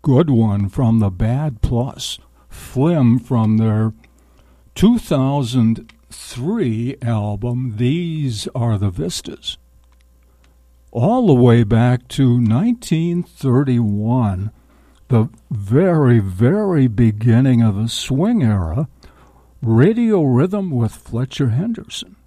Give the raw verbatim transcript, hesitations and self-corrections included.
good one from the Bad Plus Flim from their two thousand three album, These Are the Vistas. All the way back to nineteen thirty-one, the very, very beginning of the swing era, Radio Rhythm with Fletcher Henderson.